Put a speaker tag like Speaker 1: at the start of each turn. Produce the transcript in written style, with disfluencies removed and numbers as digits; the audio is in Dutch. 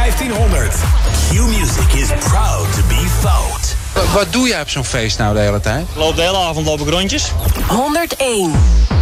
Speaker 1: 1500. Q-Music is proud to be Fout.
Speaker 2: Wat doe jij op zo'n feest nou de hele tijd?
Speaker 3: Ik loop de hele avond op rondjes.
Speaker 4: 101.